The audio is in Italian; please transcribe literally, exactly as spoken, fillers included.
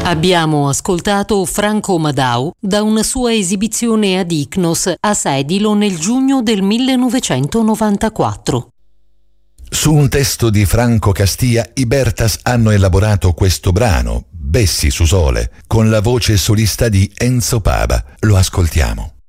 Abbiamo ascoltato Franco Madau da una sua esibizione ad Icnos a Sedilo nel giugno del millenovecentonovantaquattro. Su un testo di Franco Castia, i Bertas hanno elaborato questo brano, Bessi su Sole, con la voce solista di Enzo Pava. Lo ascoltiamo.